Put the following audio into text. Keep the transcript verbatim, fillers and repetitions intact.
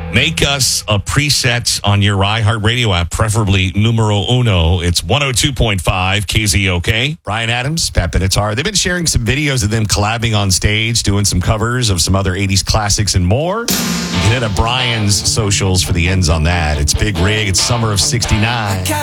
Make us a preset on your iHeartRadio app, preferably numero uno. It's one oh two point five K Z O K. Brian Adams, Pat Benatar. They've been sharing some videos of them collabing on stage, doing some covers of some other eighties classics and more. You can hit up Brian's socials for the ends on that. It's Big Rig. It's summer of sixty-nine.